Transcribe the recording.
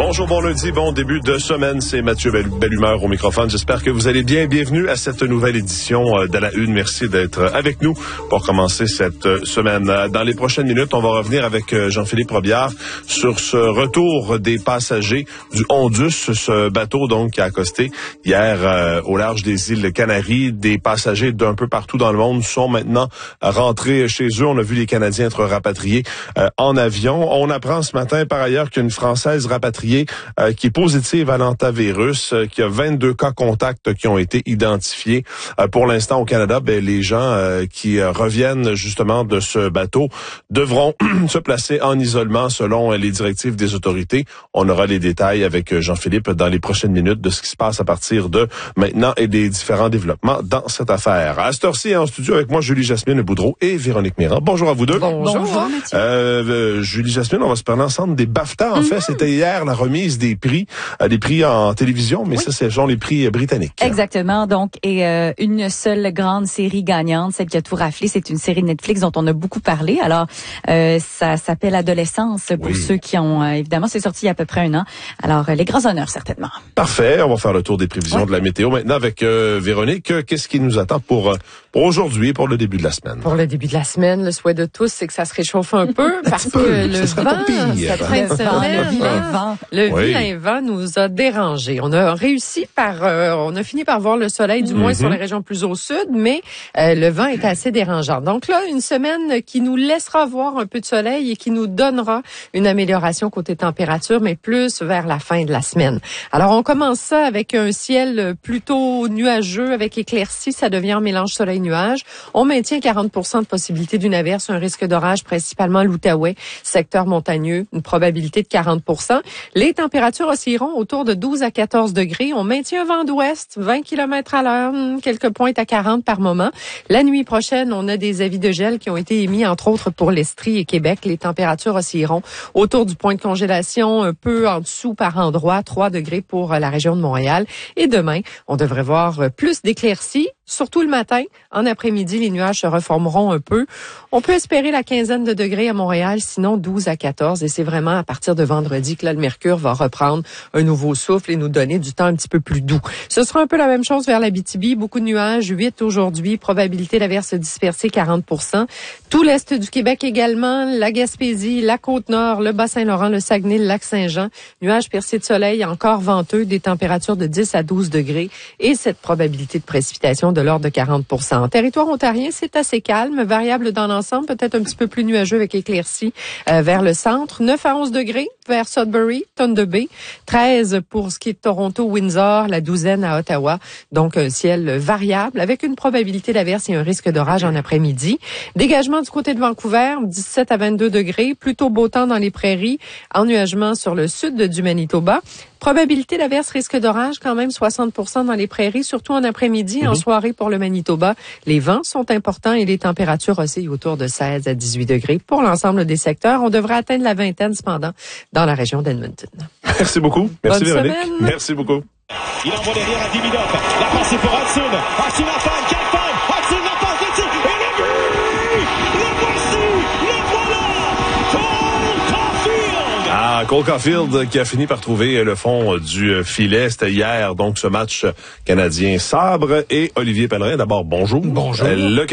Bonjour, bon lundi, bon début de semaine. C'est Mathieu Bellumeur au microphone. J'espère que vous allez bien. Bienvenue à cette nouvelle édition de la Une. Merci d'être avec nous pour commencer cette semaine. Dans les prochaines minutes, on va revenir avec Jean-Philippe Robillard sur ce retour des passagers du Ondus, ce bateau donc qui a accosté hier au large des îles Canaries. Des passagers d'un peu partout dans le monde sont maintenant rentrés chez eux. On a vu les Canadiens être rapatriés en avion. On apprend ce matin par ailleurs qu'une Française rapatriée qui est positive à l'hantavirus, qui a 22 cas contacts qui ont été identifiés. Pour l'instant, au Canada, les gens qui reviennent justement de ce bateau devront se placer en isolement selon les directives des autorités. On aura les détails avec Jean-Philippe dans les prochaines minutes de ce qui se passe à partir de maintenant et des différents développements dans cette affaire. À cette heure-ci, en studio avec moi, Julie-Jasmine Boudreau et Véronique Mirand. Bonjour à vous deux. Bonjour Mathieu. Julie-Jasmine, on va se parler ensemble des BAFTA. En fait, c'était hier la remise des prix en télévision, mais ça, ce sont les prix britanniques. Exactement. Donc, une seule grande série gagnante, celle qui a tout raflé, c'est une série Netflix dont on a beaucoup parlé. Alors, ça s'appelle Adolescence pour ceux qui ont, évidemment, c'est sorti il y a à peu près 1 an. Alors, les grands honneurs, certainement. Parfait. On va faire le tour des prévisions de la météo. Maintenant, avec Véronique, qu'est-ce qui nous attend pour aujourd'hui, pour le début de la semaine? Pour le début de la semaine, le souhait de tous, c'est que ça se réchauffe un peu parce que le vent, cette fin de semaine, le vilain vent nous a dérangés. On a fini par voir le soleil, du moins sur les régions plus au sud, mais le vent est assez dérangeant. Donc là, une semaine qui nous laissera voir un peu de soleil et qui nous donnera une amélioration côté température, mais plus vers la fin de la semaine. Alors, on commence ça avec un ciel plutôt nuageux, avec éclaircies, ça devient un mélange soleil-nuage. On maintient 40% de possibilité d'une averse, un risque d'orage principalement à l'Outaouais, secteur montagneux, une probabilité de 40%. Les températures oscilleront autour de 12 à 14 degrés. On maintient un vent d'ouest, 20 km à l'heure, quelques pointes à 40 par moment. La nuit prochaine, on a des avis de gel qui ont été émis, entre autres, pour l'Estrie et Québec. Les températures oscilleront autour du point de congélation, un peu en dessous par endroit, 3 degrés pour la région de Montréal. Et demain, on devrait voir plus d'éclaircies, surtout le matin. En après-midi, les nuages se reformeront un peu. On peut espérer la quinzaine de degrés à Montréal, sinon 12 à 14. Et c'est vraiment à partir de vendredi que là, le mercure va reprendre un nouveau souffle et nous donner du temps un petit peu plus doux. Ce sera un peu la même chose vers l'Abitibi. Beaucoup de nuages, 8 aujourd'hui. Probabilité d'averse dispersée, 40%. Tout l'est du Québec également. La Gaspésie, la Côte-Nord, le Bas-Saint-Laurent, le Saguenay, le Lac-Saint-Jean. Nuages percés de soleil, encore venteux, des températures de 10 à 12 degrés. Et cette probabilité de précipitation de l'ordre de 40%. En territoire ontarien, c'est assez calme, variable dans l'ensemble, peut-être un petit peu plus nuageux avec éclaircies vers le centre. 9 à 11 degrés vers Sudbury, Thunder Bay. 13 pour ce qui est de Toronto, Windsor, la douzaine à Ottawa. Donc, un ciel variable avec une probabilité d'averse et un risque d'orage en après-midi. Dégagement du côté de Vancouver, 17 à 22 degrés. Plutôt beau temps dans les prairies. Ennuagement sur le sud du Manitoba. Probabilité d'averse, risque d'orage, quand même 60% dans les prairies, surtout en après-midi, en soirée pour le Manitoba. Les vents sont importants et les températures oscillent autour de 16 à 18 degrés pour l'ensemble des secteurs. On devrait atteindre la vingtaine, cependant, dans la région d'Edmonton. Merci beaucoup. Merci Bonne Véronique. semaine. Merci beaucoup. Il envoie derrière à Dimidov. La passe est pour Hudson. Hudson la passe, quelle passe! Hudson la passe de tir. Et le but! Le voici! Le voilà! Cole Caulfield qui a fini par trouver le fond du filet. C'était hier, donc, ce match canadien sabre. Et Olivier Pellerin, d'abord, bonjour. Bonjour.